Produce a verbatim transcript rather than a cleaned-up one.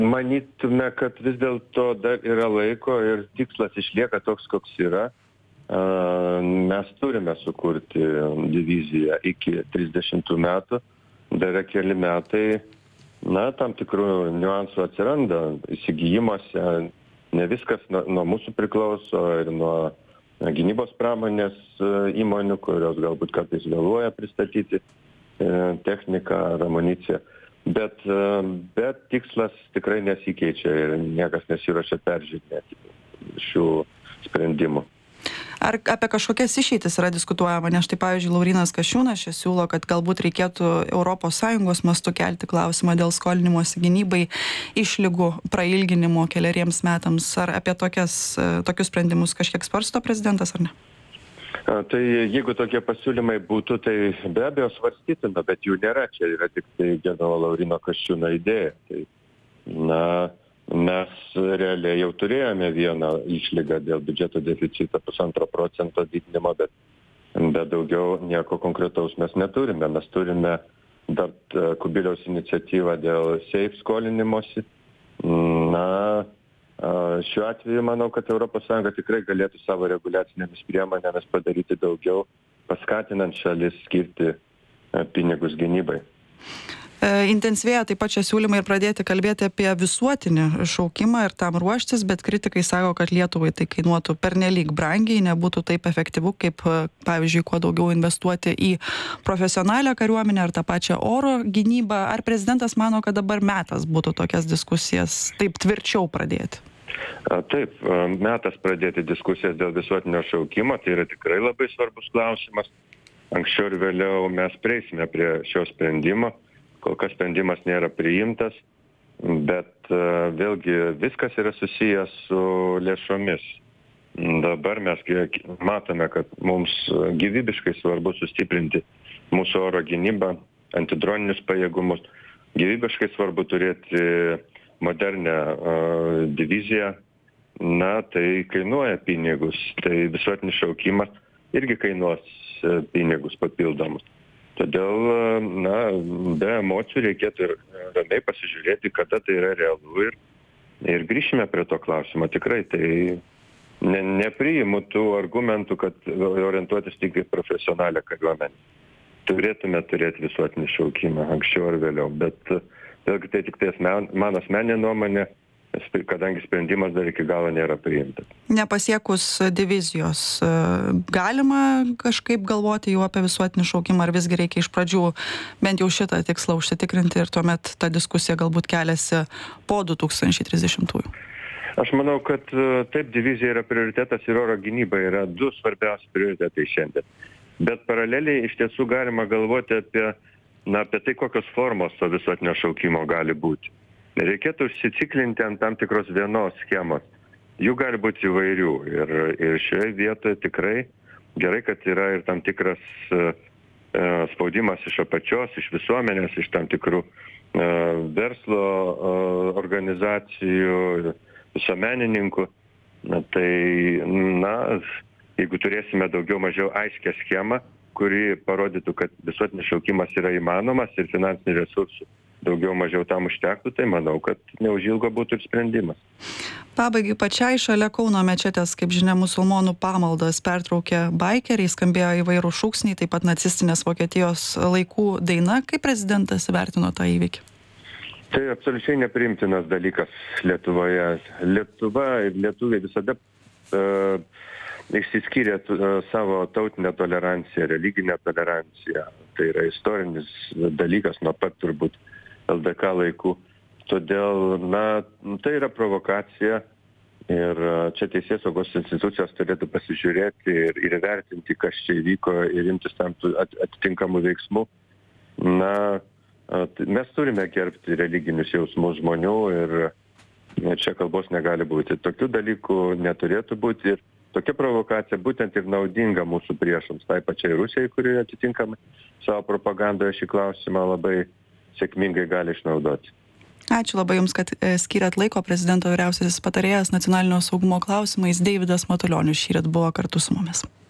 Manytume, kad vis dėlto dar yra laiko ir tikslas išlieka toks, koks yra. Mes turime sukurti diviziją iki trisdešimtų metų. Dar yra keli metai. Na, tam tikrų niuansų atsiranda įsigijimuose. Ne viskas nuo, nuo mūsų priklauso ir nuo gynybos pramonės įmonių, kurios galbūt kartais vėluoja pristatyti techniką ar amuniciją. Bet, bet tikslas tikrai nesikeičia ir niekas nesiruošia peržiūrėti šių sprendimų. Ar apie kažkokias išeitis yra diskutuojama? Nes štai, pavyzdžiui, Laurynas Kasčiūnas čia siūlo, kad galbūt reikėtų Europos Sąjungos mastu kelti klausimą dėl skolinimosi gynybai išlygų prailginimo keleriems metams. Ar apie tokias, tokius sprendimus kažkiek svarsto prezidentas ar ne? Tai jeigu tokie pasiūlymai būtų, tai be abejo svarstytume, bet jų nėra. Čia yra tik tai generolo Lauryno Kasčiūno idėja. Tai, na, mes realiai jau turėjome vieną išlygą dėl biudžeto deficito pusantro procento didinimo, bet, bet daugiau nieko konkretaus mes neturime. Mes turime dar Kubiliaus iniciatyvą dėl SAFE skolinimosi. Na, šiuo atveju manau, kad Europos Sąjunga tikrai galėtų savo reguliacinėmis priemonėmis padaryti daugiau, paskatinant šalis skirti pinigus gynybai. Intensyvėja taip pat čia siūlymai ir pradėti kalbėti apie visuotinį šaukimą ir tam ruoštis, bet kritikai sako, kad Lietuvai tai kainuotų pernelyg brangiai, nebūtų taip efektyvu, kaip, pavyzdžiui, kuo daugiau investuoti į profesionalią kariuomenę ar tą pačią oro gynybą. Ar prezidentas mano, kad dabar metas būtų tokias diskusijas taip tvirčiau pradėti? Taip, metas pradėti diskusijas dėl visuotinio šaukimo, tai yra tikrai labai svarbus klausimas. Anksčiau ir vėliau mes prieisime prie šio sprendimo. Kol kas sprendimas nėra priimtas, bet vėlgi viskas yra susijęs su lėšomis. Dabar mes matome, kad mums gyvybiškai svarbu sustiprinti mūsų oro gynybą, antidroninius pajėgumus. Gyvybiškai svarbu turėti modernę uh, diviziją. Na, tai kainuoja pinigus. Tai visuotinis šaukimas irgi kainuos uh, pinigus papildomus. Todėl, na, be emocijų reikėtų ir ramiai pasižiūrėti, kada tai yra realu ir, ir grįšime prie to klausimo. Tikrai tai ne, nepriimu tų argumentų, kad orientuotis tik į profesionalią kariuomenę. Turėtume turėti visuotinį šaukimą anksčiau ar vėliau, bet vėlgi tai tik tai mano asmeninė nuomonė, kadangi sprendimas dar iki galo nėra priimtas. Nepasiekus divizijos, galima kažkaip galvoti jau apie visuotinį šaukimą, ar visgi reikia iš pradžių bent jau šitą tikslą užsitikrinti ir tuomet ta diskusija galbūt keliasi po du tūkstančiai trisdešimtųjų? Aš manau, kad taip, divizija yra prioritetas ir oro gynyba yra du svarbiausi prioritetai šiandien. Bet paraleliai iš tiesų galima galvoti apie, na, apie tai, kokios formos to visuotinio šaukimo gali būti. Nereikėtų užsiciklinti ant tam tikros vienos schemos. Jų gali būti įvairių ir, ir šioje vietoje tikrai gerai, kad yra ir tam tikras uh, spaudimas iš apačios, iš visuomenės, iš tam tikrų uh, verslo uh, organizacijų, visuomenininkų. Na, tai, na, jeigu turėsime daugiau mažiau aiškę schemą, kuri parodytų, kad visuotinis šaukimas yra įmanomas ir finansinių resursų daugiau mažiau tam užtektų, tai manau, kad neužilgo būtų ir sprendimas. Pabaigai pačiai, šalia Kauno mečetės, kaip žinia, musulmonų pamaldas pertraukė baikeriai, skambėjo įvairų šūksniai, taip pat nacistinės Vokietijos laikų daina. Kaip prezidentas vertino tą įvykį? Tai absoliučiai nepriimtinas dalykas Lietuvoje. Lietuva ir lietuviai visada uh, išsiskyrė uh, savo tautinę toleranciją, religinę toleranciją. Tai yra istorinis dalykas nuo pat turbūt L D K laikų. Todėl, na, tai yra provokacija ir čia teisėsaugos institucijos turėtų pasižiūrėti ir, ir vertinti, kas čia įvyko ir imtis tam atitinkamų veiksmų. Na, mes turime gerbti religinius jausmus žmonių ir čia kalbos negali būti. Tokių dalykų neturėtų būti ir tokia provokacija būtent ir naudinga mūsų priešams, tai pačiai Rusijai, kuri atitinkamai savo propagandoje šį klausimą labai sėkmingai gali išnaudoti. Ačiū labai Jums, kad skyrėt laiko. Prezidento vyriausiasis patarėjas nacionalinio saugumo klausimais Deividas Matulionis šįryt buvo kartu su mumis.